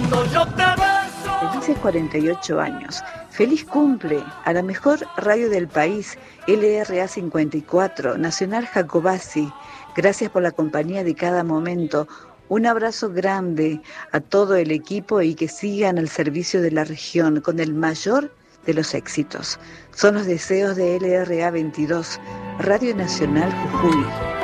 Felices 48 años. Feliz cumple a la mejor radio del país, LRA 54, Nacional Jacobasi. Gracias por la compañía de cada momento. Un abrazo grande a todo el equipo y que sigan al servicio de la región con el mayor de los éxitos. Son los deseos de LRA 22, Radio Nacional Jujuy.